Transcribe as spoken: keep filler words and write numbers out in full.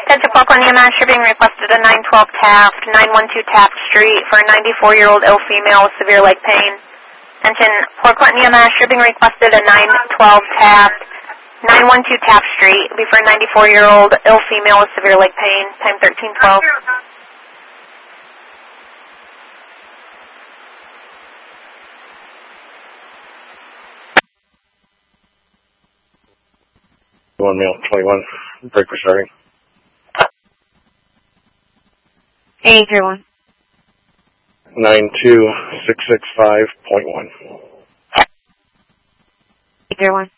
Attention Parkland E M S, you're being requested a nine twelve Taft, nine one two Taft Street for a ninety-four-year-old ill female with severe leg pain. Attention Parkland E M S, you're being requested a nine twelve Taft, nine one two Taft Street. It'll be for a ninety-four-year-old ill female with severe leg pain. Time thirteen twelve. One male, twenty-one. Break for starting. eight zero one. nine two six six five point one. eight zero one.